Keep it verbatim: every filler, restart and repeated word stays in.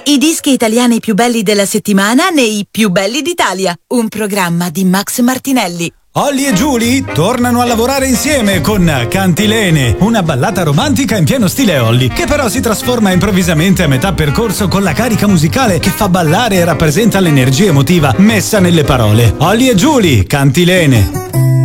I dischi italiani più belli della settimana nei Più belli d'Italia, un programma di Max Martinelli. Olly e Julie tornano a lavorare insieme con Cantilene, una ballata romantica in pieno stile Olly, che però si trasforma improvvisamente a metà percorso con la carica musicale che fa ballare e rappresenta l'energia emotiva messa nelle parole. Olly e Julie, Cantilene.